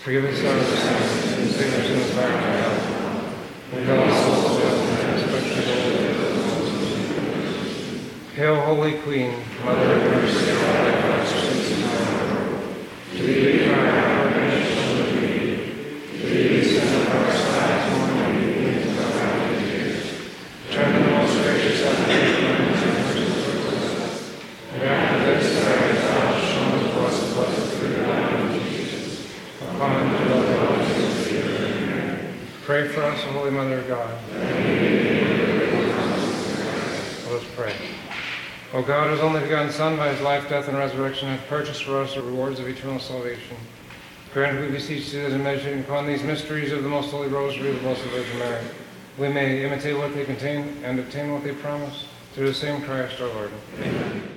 Forgive us our sins, and save us from the fire of hell. Lead all souls to heaven, especially those. Hail, Holy Queen, Mother of mercy, and all thy blessings in heaven. To thee we cry, our redemption of thee. To thee we send up our sighs, mourning and weeping in our valley of tears. Turn to the most gracious heaven, and mercy towards us. And after this, thou hast shown the blessed fruit of thy womb, Jesus. Upon the love of Jesus. Pray for us, O Holy Mother of God. Let us pray. O God, whose only begotten Son, by his life, death, and resurrection, hath purchased for us the rewards of eternal salvation, grant, we beseech thee, that in meditating upon these mysteries of the most holy rosary of the Blessed Virgin Mary, we may imitate what they contain and obtain what they promise, through the same Christ our Lord. Amen.